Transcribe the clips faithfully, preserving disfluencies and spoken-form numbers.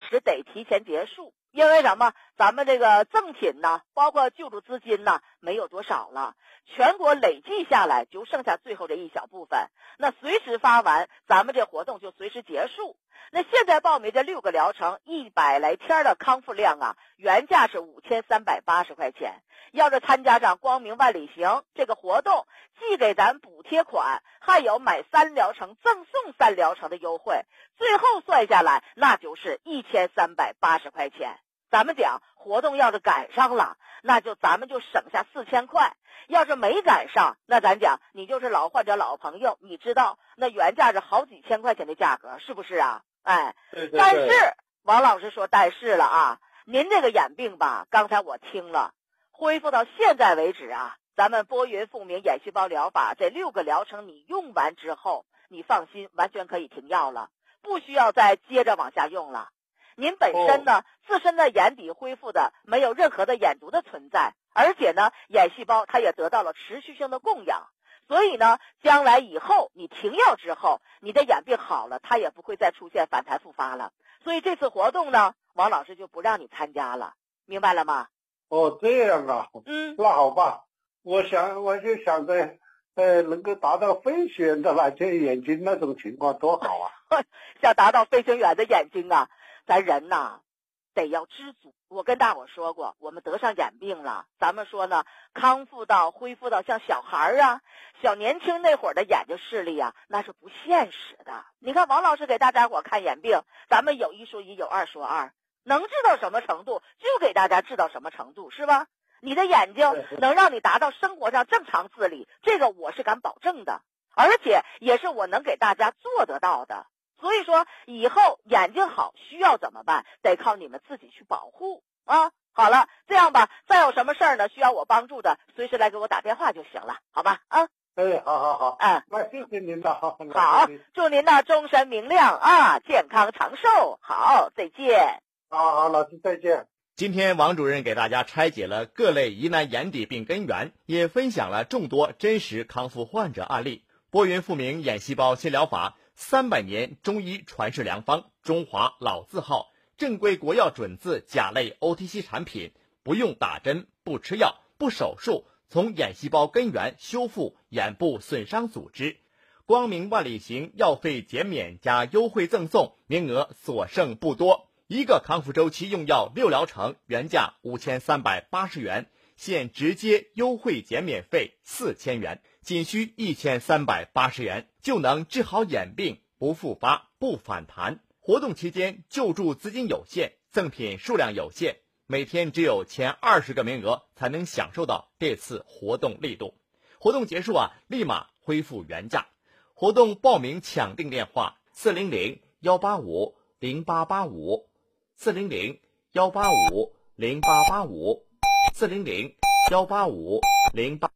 时得提前结束。因为什么？咱们这个赠品呢，包括救助资金呢，没有多少了，全国累计下来就剩下最后这一小部分。那随时发完，咱们这活动就随时结束。那现在报名这六个疗程，一百来天的康复量啊，原价是五千三百八十块钱。要是参加上光明万里行这个活动，既给咱补贴款，还有买三疗程赠送三疗程的优惠，最后算下来那就是一千三百八十块钱。咱们讲活动要是赶上了，那就咱们就省下四千块。要是没赶上，那咱讲你就是老患者老朋友，你知道那原价是好几千块钱的价格，是不是啊？哎， 对对对。 但是王老师说但是了啊，您这个眼病吧，刚才我听了，恢复到现在为止啊，咱们波云复明眼细胞疗法这六个疗程你用完之后，你放心，完全可以停药了，不需要再接着往下用了。您本身呢、哦、自身的眼底恢复的没有任何的眼毒的存在，而且呢眼细胞它也得到了持续性的供养，所以呢将来以后你停药之后，你的眼病好了，它也不会再出现反弹复发了。所以这次活动呢，王老师就不让你参加了，明白了吗？ 哦，这样啊。 嗯， 那好吧，我想我就想着呃能够达到飞行员的那些眼睛那种情况多好啊。 想达到飞行员的眼睛啊，咱人呐得要知足。我跟大伙说过，我们得上眼病了，咱们说呢康复到恢复到像小孩啊小年轻那会儿的眼睛视力啊，那是不现实的。你看王老师给大家伙看眼病，咱们有一说一，有二说二，能治到什么程度就给大家治到什么程度，是吧？你的眼睛能让你达到生活上正常自理，这个我是敢保证的，而且也是我能给大家做得到的。所以说以后眼睛好需要怎么办？得靠你们自己去保护啊！好了，这样吧，再有什么事儿呢需要我帮助的，随时来给我打电话就行了，好吧？啊， 哎，好好好， 嗯， 那谢谢您的，好， 好，祝您呢终身明亮啊，健康长寿，好，再见。 好好，老师再见。 今天王主任给大家拆解了各类疑难眼底病根源，也分享了众多真实康复患者案例。波云复明眼细胞新疗法三百年中医传世良方，中华老字号，正规国药准字甲类 O T C 产品，不用打针，不吃药，不手术，从眼细胞根源修复眼部损伤组织。光明万里行药费减免加优惠赠送，名额所剩不多。一个康复周期用药六疗程，原价五千三百八十元，现直接优惠减免费四千元，仅需一千三百八十元就能治好眼病，不复发不反弹。活动期间救助资金有限，赠品数量有限，每天只有前二十个名额才能享受到这次活动力度。活动结束啊，立马恢复原价。活动报名抢订电话四零零幺八五零八八五。四零零幺八五零八八五，四零零幺八五零八。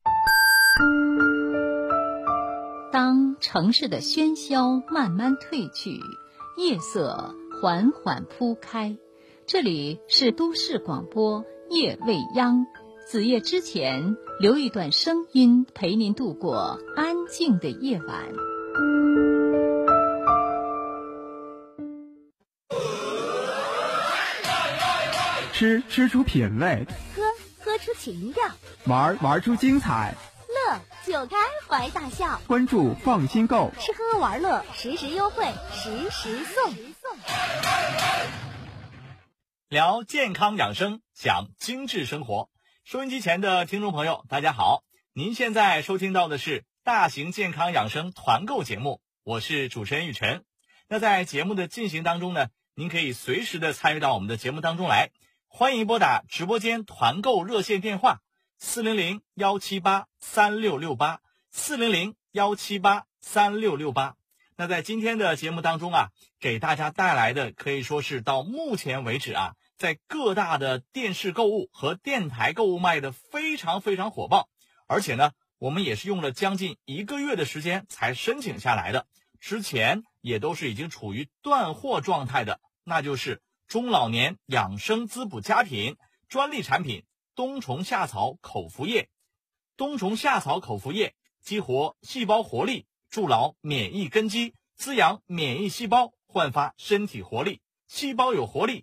当城市的喧嚣慢慢褪去，夜色缓缓铺开，这里是都市广播夜未央。子夜之前，留一段声音陪您度过安静的夜晚。 吃吃出品味， 喝喝出情调， 玩玩出精彩， 乐就该怀大笑。 关注放心购， 吃喝玩乐实时优惠，实时送。 聊健康养生，讲精致生活。收音机前的听众朋友，大家好，您现在收听到的是大型健康养生团购节目，我是主持人雨晨。那在节目的进行当中呢，您可以随时的参与到我们的节目当中来。欢迎拨打直播间团购热线电话四零零幺七八三六六八四零零幺七八三六六八。那在今天的节目当中啊，给大家带来的可以说是到目前为止啊，在各大的电视购物和电台购物卖的非常非常火爆，而且呢，我们也是用了将近一个月的时间才申请下来的，之前也都是已经处于断货状态的，那就是中老年养生滋补佳品专利产品冬虫夏草口服液。冬虫夏草口服液激活细胞活力，筑牢免疫根基，滋养免疫细胞，焕发身体活力。细胞有活力，